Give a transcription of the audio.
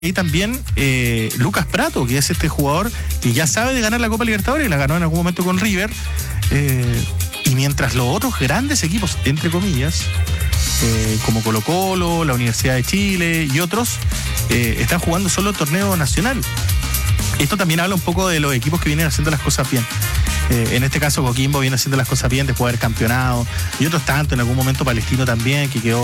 Y también Lucas Prato, que es este jugador que ya sabe de ganar la Copa Libertadores, la ganó en algún momento con River. Y mientras los otros grandes equipos, entre comillas, como Colo-Colo, la Universidad de Chile y otros, están jugando solo torneo nacional. Esto también habla un poco de los equipos que vienen haciendo las cosas bien. En este caso Coquimbo viene haciendo las cosas bien después de haber campeonado, y otros tanto, en algún momento Palestino también, que quedó